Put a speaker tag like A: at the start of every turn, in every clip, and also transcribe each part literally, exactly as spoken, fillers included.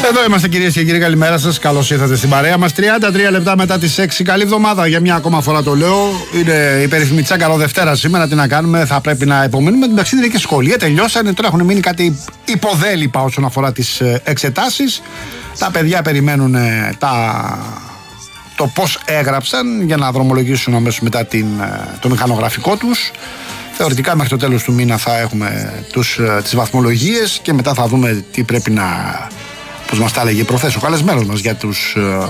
A: Εδώ είμαστε, κυρίες και κύριοι, καλημέρα σας. Καλώς ήρθατε στην παρέα μας. τριάντα τρία λεπτά μετά τις έξι. Καλή εβδομάδα για μια ακόμα φορά το λέω. Είναι η περίφημη Τσάγκαρο Δευτέρα σήμερα. Τι να κάνουμε, θα πρέπει να υπομείνουμε. Εντάξει, είναι και σχολεία, τελειώσανε. Τώρα έχουν μείνει κάτι υποδέλυπα όσον αφορά τις εξετάσεις. Τα παιδιά περιμένουν τα... το πώς έγραψαν για να δρομολογήσουν αμέσως μετά την... το μηχανογραφικό τους. Θεωρητικά μέχρι το τέλος του μήνα θα έχουμε τους, τις βαθμολογίες και μετά θα δούμε τι πρέπει να, πώς μας τα έλεγε προχθές ο καλεσμένος μας, για τους ε,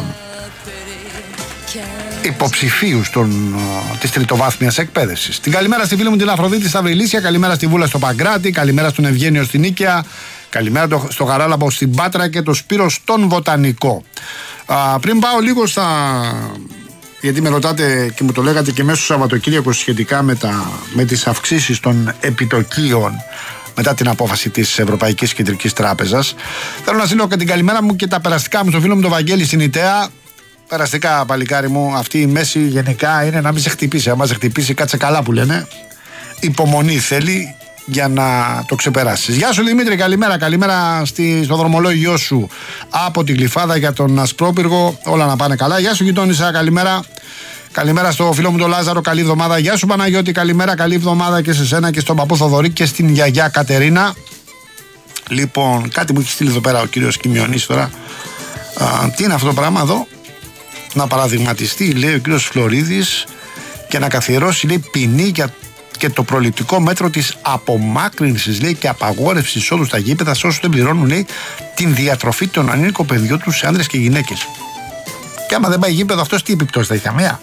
A: υποψηφίους των, ε, της τριτοβάθμιας εκπαίδευσης. Την καλημέρα στη φίλη μου την Αφροδίτη στα Βρυλίσια, καλημέρα στη Βούλα στο Παγκράτη, καλημέρα στον Ευγένιο στην Νίκαια, καλημέρα στο Χαράλαμπο στην Πάτρα και το Σπύρο στον Βοτανικό. Α, πριν πάω λίγο στα... γιατί με ρωτάτε και μου το λέγατε και μέσα στο Σαββατοκύριακο σχετικά με, τα, με τις αυξήσεις των επιτοκίων μετά την απόφαση της Ευρωπαϊκής Κεντρικής Τράπεζας. Θέλω να στείλω και την καλημέρα μου και τα περαστικά μου στο φίλο μου τον Βαγγέλη στην Ιταία. Περαστικά, παλικάρι μου, αυτή η μέση γενικά είναι να μην σε χτυπήσει. Αν σε χτυπήσει, κάτσε καλά που λένε. Υπομονή θέλει για να το ξεπεράσεις. Γεια σου Δημήτρη, καλημέρα. Καλημέρα στη, στο δρομολόγιο σου από την Γλυφάδα για τον Ασπρόπυργο. Όλα να πάνε καλά. Γεια σου γειτόνισσα, καλημέρα. Καλημέρα στο φίλο μου τον Λάζαρο, καλή εβδομάδα. Γεια σου Παναγιώτη, καλημέρα, καλή εβδομάδα και σε σένα και στον παππού Θοδωρή και στην γιαγιά Κατερίνα. Λοιπόν, κάτι μου έχει στείλει εδώ πέρα ο κύριος Κιμιονής τώρα. Α, τι είναι αυτό το πράγμα εδώ? Να παραδειγματιστεί, λέει ο κύριος Φλωρίδης, και να καθιερώσει, λέει, ποινή για και το προληπτικό μέτρο της απομάκρυνσης, λέει, και απαγόρευσης εισόδου στα γήπεδα σε όσους δεν πληρώνουν, λέει, την διατροφή των ανήλικων παιδιών τους σε άνδρες και γυναίκες. Και άμα δεν πάει γήπεδο, αυτός τι επιπτώσεις θα έχει? Καμία.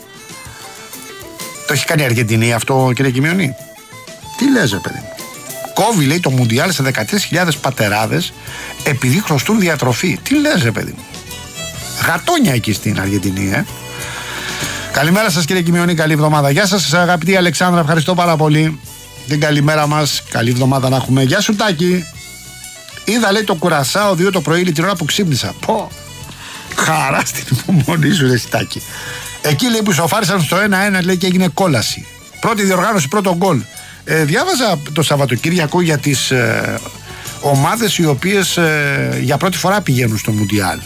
A: Το έχει κάνει η Αργεντινή αυτό, κύριε Κιμιονή? Τι λες, ρε παιδί μου? Κόβει, λέει, το Μουντιάλ σε δεκατρείς χιλιάδες πατεράδες επειδή χρωστούν διατροφή. Τι λες, ρε παιδί μου? Γατόνια εκεί στην Αργεντινή, ε. Καλημέρα σας, κύριε Κιμιονή, καλή εβδομάδα. Γεια σας, αγαπητή Αλεξάνδρα, ευχαριστώ πάρα πολύ την καλημέρα μας. Καλή εβδομάδα να έχουμε. Γεια σου Τάκη. Είδα, λέει, το Κουρασάο δύο το πρωί την ώρα που ξύπνησα. Πω, χαρά στην υπομονή σου, ρε Τάκη. Εκεί, λέει, που σοφάρισαν στο ένα ένα, λέει, και έγινε κόλαση. Πρώτη διοργάνωση, πρώτο γκολ. Ε, διάβαζα το Σαββατοκύριακο για τις ε, ομάδες οι οποίες ε, για πρώτη φορά πηγαίνουν στο Μουντιάλ.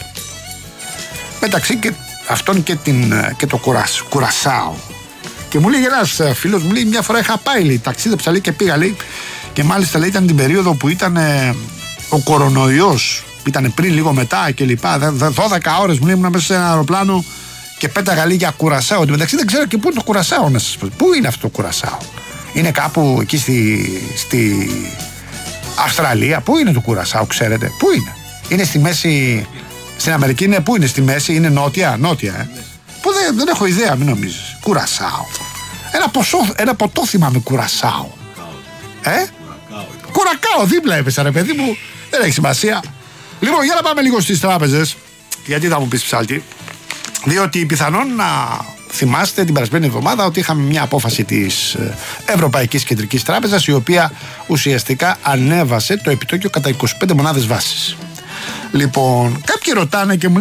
A: Μεταξύ και αυτόν και, την, και το κουρασ, Κουρασάο. Και μου λέει ένας φίλος, μου λέει, μια φορά είχα πάει, λέει, ταξίδεψα, λέει, και πήγα, λέει, και μάλιστα, λέει, ήταν την περίοδο που ήταν ε, ο κορονοϊός, ήταν πριν λίγο μετά και λοιπά. δώδεκα ώρες μου λέει, ήμουν μέσα σε ένα αεροπλάνο και πέταγα, λέει, για Κουρασάο. Μεταξύ δεν ξέρω και πού είναι το Κουρασάο, να σας πω. Πού είναι αυτό το Κουρασάο? Είναι κάπου εκεί στη, στη Αυστραλία? Πού είναι το Κουρασάο, ξέρετε? Πού είναι? Είναι στη μέση? Στην Αμερική είναι? Πού είναι? Στη μέση? Είναι νότια? Νότια, ε. Που δεν, δεν έχω ιδέα, μην νομίζεις. Κουρασάο. Ένα, ποσό, ένα ποτό θυμάμαι, Κουρασάο. Ε? Κουρακάο, δίπλα έπεσα, ρε παιδί μου. Δεν έχει σημασία. Λοιπόν, για να πάμε λίγο στις τράπεζες. Γιατί θα μου πεις ψάλτη? Διότι πιθανόν να θυμάστε την περασμένη εβδομάδα ότι είχαμε μια απόφαση της Ευρωπαϊκής Κεντρικής Τράπεζας, η οποία ουσιαστικά ανέβασε το επιτόκιο κατά είκοσι πέντε μονάδες βάσης. Λοιπόν, κάποιοι ρωτάνε και μου